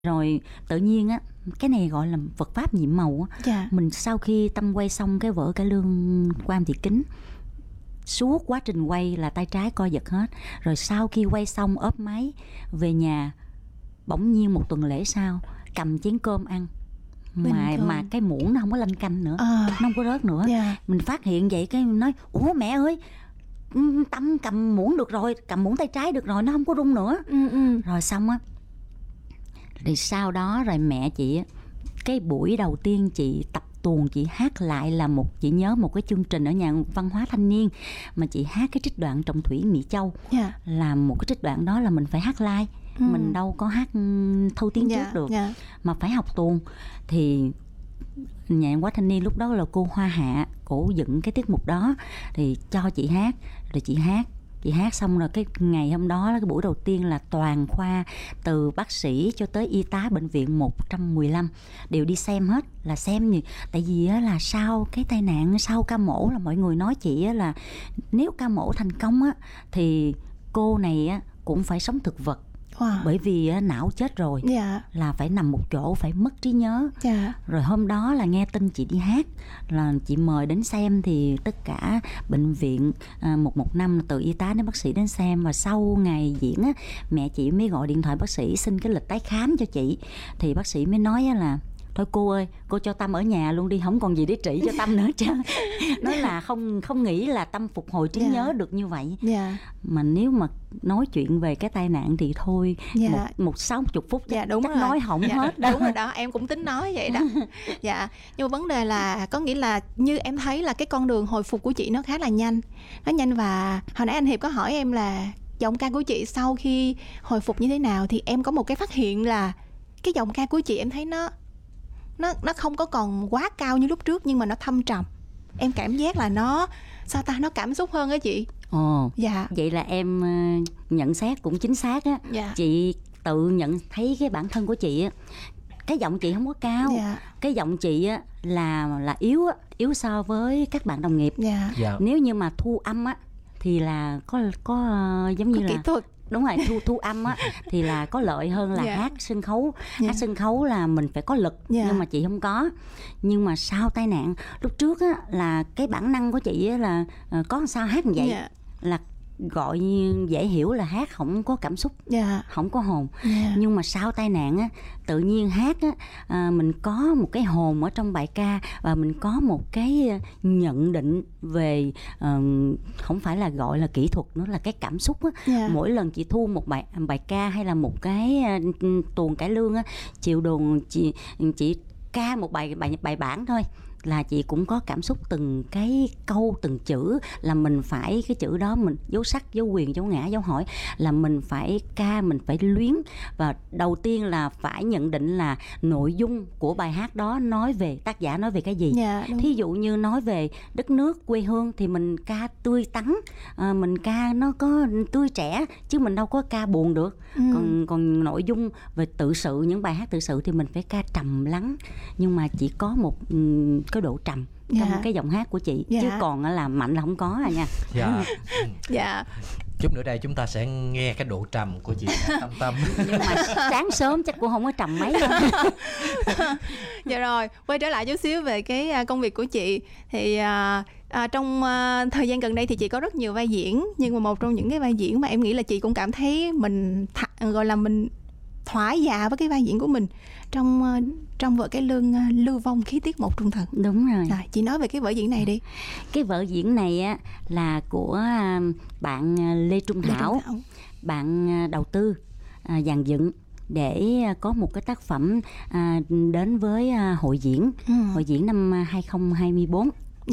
Rồi tự nhiên á, cái này gọi là Phật pháp nhiệm màu á. Dạ. Mình sau khi Tâm quay xong cái vở cải lương của Am Thị Kính, suốt quá trình quay là tay trái co giật hết. Rồi sau khi quay xong ốp máy về nhà, bỗng nhiên một tuần lễ sau cầm chén cơm ăn mà cái muỗng nó không có lanh canh nữa, nó không có rớt nữa. Dạ. Mình phát hiện vậy cái nói ủa mẹ ơi, Tâm cầm muỗng được rồi, cầm muỗng tay trái được rồi, nó không có rung nữa. Rồi xong á, thì sau đó rồi mẹ chị á, cái buổi đầu tiên chị tập tuồng, chị hát lại là chị nhớ một cái chương trình ở nhà văn hóa thanh niên mà chị hát cái trích đoạn Trọng Thủy Mỹ Châu. Dạ. Là một cái trích đoạn đó là mình phải hát live, mình đâu có hát thâu tiếng trước được, mà phải học tuồng. Thì nhà văn hóa thanh niên lúc đó là cô Hoa Hạ, cổ dựng cái tiết mục đó thì cho chị hát. Rồi chị hát xong rồi cái ngày hôm đó, cái buổi đầu tiên là toàn khoa từ bác sĩ cho tới y tá bệnh viện 115 đều đi xem hết. Là xem gì? Tại vì là sau cái tai nạn, sau ca mổ là mọi người nói chị là nếu ca mổ thành công á thì cô này cũng phải sống thực vật. Bởi vì não chết rồi, là phải nằm một chỗ, phải mất trí nhớ. Rồi hôm đó là nghe tin chị đi hát, là chị mời đến xem, thì tất cả bệnh viện 115 từ y tá đến bác sĩ đến xem. Và sau ngày diễn á, mẹ chị mới gọi điện thoại bác sĩ xin cái lịch tái khám cho chị. Thì bác sĩ mới nói là thôi cô ơi, cô cho Tâm ở nhà luôn đi, không còn gì để trị cho Tâm nữa chứ. Nói là không nghĩ là Tâm phục hồi trí nhớ được như vậy. Mà nếu mà nói chuyện về cái tai nạn thì thôi, một 60 phút chắc nói hỏng hết đó. Đúng rồi đó, em cũng tính nói vậy đó. Dạ, nhưng mà vấn đề là có nghĩa là như em thấy là cái con đường hồi phục của chị nó khá là nhanh. Nó nhanh, và hồi nãy anh Hiệp có hỏi em là giọng ca của chị sau khi hồi phục như thế nào, thì em có một cái phát hiện là cái giọng ca của chị em thấy nó không có còn quá cao như lúc trước, nhưng mà nó thâm trầm. Em cảm giác là nó cảm xúc hơn á chị. Dạ. Vậy là em nhận xét cũng chính xác á. Chị tự nhận thấy cái bản thân của chị á, cái giọng chị không có cao. Cái giọng chị á là yếu so với các bạn đồng nghiệp. Nếu như mà thu âm á thì là có giống như là kỹ thuật. Đúng rồi, thu âm á thì là có lợi hơn là hát sân khấu. Hát sân khấu là mình phải có lực, nhưng mà chị không có. Nhưng mà sau tai nạn lúc trước á, là cái bản năng của chị á là có sao hát như vậy, là gọi dễ hiểu là hát không có cảm xúc, không có hồn. Nhưng mà sau tai nạn á, tự nhiên hát á, mình có một cái hồn ở trong bài ca, và mình có một cái nhận định về không phải là gọi là kỹ thuật nữa, là cái cảm xúc á. Mỗi lần chị thu một bài ca hay là một cái tuồng cải lương á, chiều đồn chị ca một bài bản thôi, là chị cũng có cảm xúc từng cái câu, từng chữ, là mình phải cái chữ đó mình dấu sắc, dấu quyền, dấu ngã, dấu hỏi, là mình phải ca, mình phải luyến. Và đầu tiên là phải nhận định là nội dung của bài hát đó nói về, tác giả nói về cái gì. Thí dụ như nói về đất nước, quê hương thì mình ca tươi tắn, mình ca nó có tươi trẻ, chứ mình đâu có ca buồn được. Còn nội dung về tự sự, những bài hát tự sự thì mình phải ca trầm lắng. Nhưng mà chỉ có một cái độ trầm trong cái giọng hát của chị, chứ còn là mạnh là không có Dạ. Chút nữa đây chúng ta sẽ nghe cái độ trầm của chị Tâm. Nhưng mà sáng sớm chắc cũng không có trầm mấy đâu. Dạ rồi, quay trở lại chút xíu về cái công việc của chị. Thì trong thời gian gần đây thì chị có rất nhiều vai diễn, nhưng mà một trong những cái vai diễn mà em nghĩ là chị cũng cảm thấy mình gọi là mình thỏa dạ với cái vai diễn của mình trong vở cải lương Lưu Vong Khí Tiết Một Trung Thần. Đúng rồi. Chị nói về cái vở diễn này đi. Cái vở diễn này á là của bạn Lê Trung Thảo. Bạn đầu tư dàn dựng để có một cái tác phẩm đến với hội diễn năm 2024.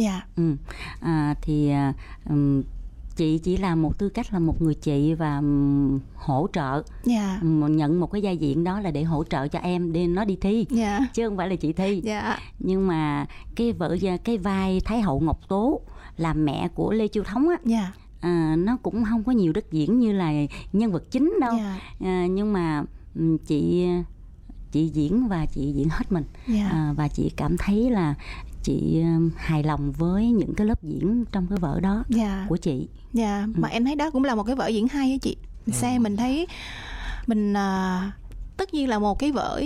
Thì chị chỉ là một tư cách là một người chị và hỗ trợ, nhận một cái vai diễn đó là để hỗ trợ cho em để nó đi thi, chứ không phải là chị thi. Nhưng mà cái vai Thái hậu Ngọc Tố là mẹ của Lê Chiêu Thống á, nó cũng không có nhiều đất diễn như là nhân vật chính đâu. Nhưng mà chị diễn và chị diễn hết mình. Và chị cảm thấy là chị hài lòng với những cái lớp diễn trong cái vở đó của chị. Mà em thấy đó cũng là một cái vở diễn hay á chị. Xem mình thấy mình tất nhiên là một cái vở